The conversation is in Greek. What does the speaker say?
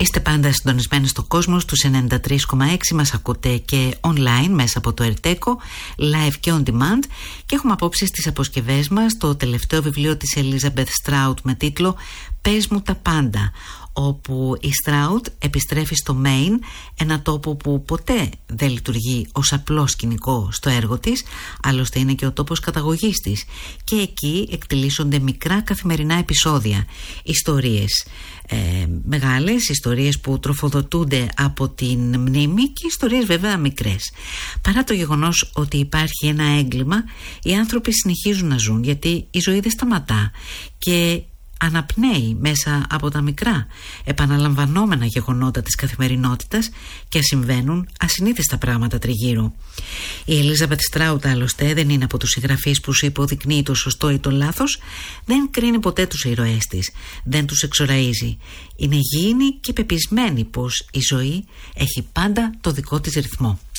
Είστε πάντα συντονισμένοι στο κόσμο στους 93,6. Μας ακούτε και online μέσα από το Ερτέκο, live και on demand. Και έχουμε απόψε στις αποσκευές μας το τελευταίο βιβλίο της Elizabeth Strout με τίτλο «Πες μου τα πάντα», όπου η Strout επιστρέφει στο Maine, ένα τόπο που ποτέ δεν λειτουργεί ως απλό σκηνικό στο έργο της, άλλωστε είναι και ο τόπος καταγωγής της, και εκεί εκτελήσονται μικρά καθημερινά επεισόδια, ιστορίες μεγάλες, ιστορίες που τροφοδοτούνται από την μνήμη και ιστορίες βέβαια μικρές. Παρά το γεγονός ότι υπάρχει ένα έγκλημα, οι άνθρωποι συνεχίζουν να ζουν, γιατί η ζωή δεν σταματά και αναπνέει μέσα από τα μικρά επαναλαμβανόμενα γεγονότα της καθημερινότητας και συμβαίνουν ασυνήθιστα πράγματα τριγύρω. Η Elizabeth Strout άλλωστε δεν είναι από τους συγγραφείς που σου υποδεικνύει το σωστό ή το λάθος, δεν κρίνει ποτέ τους ήρωές της, δεν τους εξοραίζει. Είναι γήινη και πεπισμένη πως η ζωή έχει πάντα το δικό της ρυθμό.